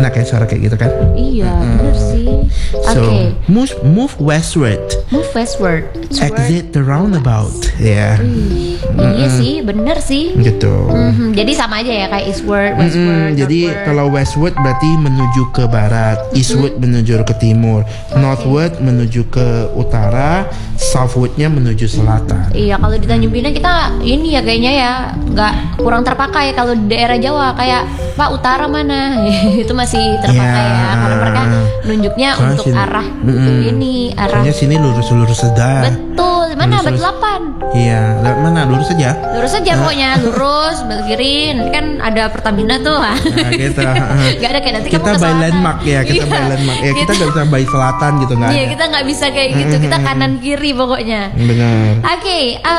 Enak ya suara kayak gitu kan? Iya, bener sih. So Oke. move westward. Move westward. Exit the roundabout. Ya. Iya sih, bener sih. Gitu. Jadi sama aja ya kayak eastward, westward, Jadi northward. kalau westward berarti menuju ke barat, eastward menuju ke timur, northward menuju ke utara, southwardnya menuju selatan. Iya, kalau di Tanjung Pinang kita ini ya kayaknya ya nggak kurang terpakai. Kalau di daerah Jawa kayak Pak utara mana itu masih terpakai Ya. ya. Kalau mereka nunjuknya Soalnya untuk sini- arah ini arah. Soalnya sini lurus saja. Betul, mana Lurus. Batu 8. Iya, mana lurus saja. Lurus aja pokoknya, lurus belok kiri. Kan ada Pertamina tuh. Nah, gitu. Gak ada kayak nanti Kita kamu ke by selatan. landmark ya, kita Iya. by landmark ya. Kita nggak bisa by selatan gitu nggak Iya, ada. kita nggak bisa kayak gitu. Kita kanan kiri pokoknya. Benar. Oke,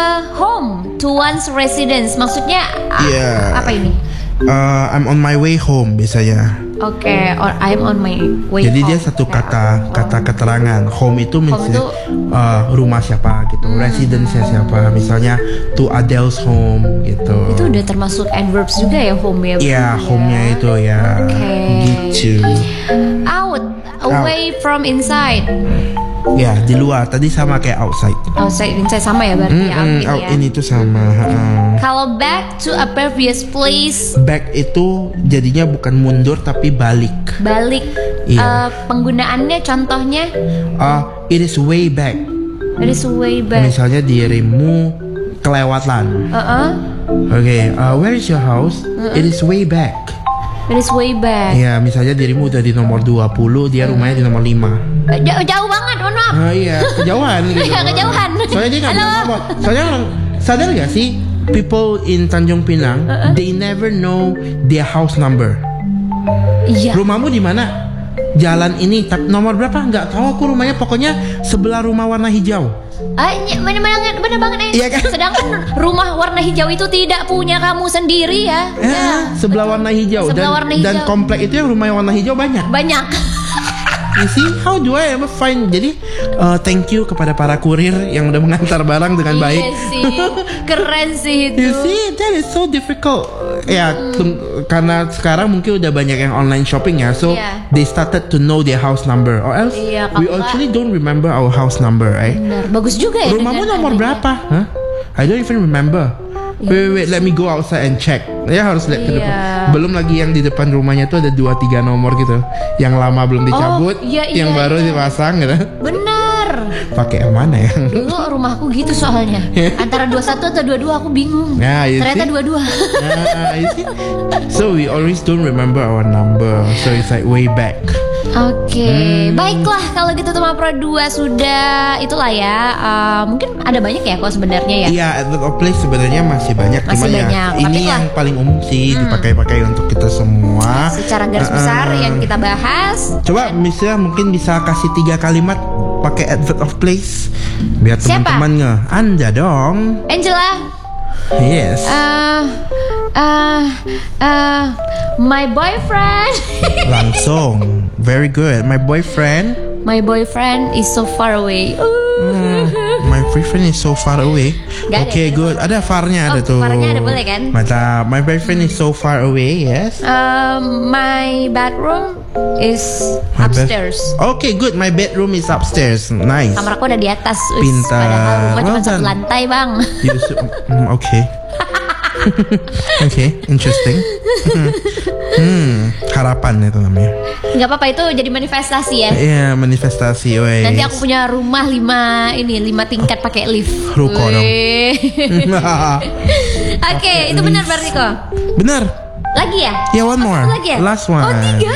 home to one's residence. Maksudnya Iya. apa ini? I'm on my way home biasanya. Oke, or I'm on my way Jadi home. dia satu kata Kayak, keterangan. Home itu itu- rumah siapa gitu, residence-nya siapa. Misalnya to Adele's home gitu. itu udah termasuk adverbs juga ya home ya. Iya, home-nya itu ya. Oke. Gitu. Out, away from inside. Ya, di luar. Tadi sama kayak outside. Outside, inside sama ya berarti out gitu Out ya. ini tuh sama. Kalau back to a previous place, Back itu jadinya bukan mundur tapi balik. balik. Iya. Penggunaannya contohnya It is way back. it is way back. Misalnya dirimu kelewatan. Oke, where is your house? It is way back. It is way back. Iya, misalnya dirimu udah di nomor 20, dia rumahnya di nomor 5. Jauh banget, mohon maaf. Iya, kejauhan gitu. Iya, kejauhan. Soalnya dia nggak Halo. bilang nomor. Soalnya orang sadar gak sih, people in Tanjung Pinang, they never know their house number. Iya. Rumahmu di mana? Jalan ini, tapi nomor berapa? Nggak tahu aku rumahnya. Pokoknya sebelah rumah warna hijau. Bener banget. Iya kan? Sedangkan rumah warna hijau itu tidak punya kamu sendiri ya. Sebelah warna hijau. Sebelah warna hijau. Dan komplek itu yang rumah warna hijau banyak. Banyak. You see, how do I ever find? Jadi, thank you kepada para kurir yang udah mengantar barang dengan baik. Iya sih. Keren sih itu. You see, that is so difficult. Ya, karena sekarang mungkin udah banyak yang online shopping ya, so Iya. they started to know their house number. Or else, Iya, we kalau actually don't remember our house number, right? Benar. Bagus juga ya. Rumahmu dengan nomor adanya. berapa? Huh? I don't even remember. Wait, let me go outside and check. Ya harus lihat ke Iya. depan. Belum lagi yang di depan rumahnya tuh ada 2-3 nomor gitu. Yang lama belum dicabut, iya, yang baru iya. dipasang gitu. Bener. Pakai yang mana ya? Dulu rumahku gitu soalnya. Antara 21 atau 22 aku bingung. Nah, you Ternyata see? 22. You see? So we always don't remember our number. So it's like way back. Oke, baiklah kalau gitu teman Pro 2 sudah itulah ya. Mungkin ada banyak ya kok sebenarnya ya. Iya, advert of place sebenarnya masih banyak. Masih Cuma ya, banyak, ini tapi yang lah. paling umum sih dipakai-pakai untuk kita semua. Secara garis besar yang kita bahas. Coba misalnya mungkin bisa kasih 3 kalimat pakai advert of place biar Siapa? teman-teman nge. Anda dong. Angela, Yes. my boyfriend. Langsung. Very good. My boyfriend. My boyfriend is so far away. My boyfriend is so far away. Gak ada Okay, ya? good. Ada farnya ada Oh, tuh. farnya ada, boleh kan? Mantap. My boyfriend is so far away. Yes. My bedroom is My bed- upstairs. Okay, good. My bedroom is upstairs. Nice. Kamar aku ada di atas. Pintar. Padahal rumah cuma Well satu done. lantai bang. Okay. Okay, interesting. Harapan itu namanya. Nggak apa-apa, itu jadi manifestasi ya. Iya, manifestasi. Wey. Nanti aku punya rumah 5 tingkat pakai lift. Ruko dong. Weh. Oke, itu benar berarti kok. Benar. Lagi ya? Ya, one more. Satu lagi ya? Last one. Oh, 3.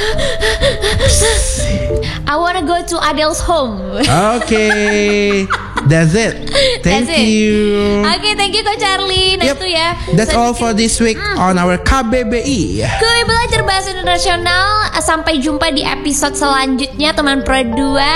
I wanna go to Adele's home. Okay. That's it. Thank That's it. you. Oke, thank you Kak Charlie. Nah Yep. itu ya. That's all for this week on our KBBI. Kui belajar bahasa internasional. Sampai jumpa di episode selanjutnya teman Pro 2.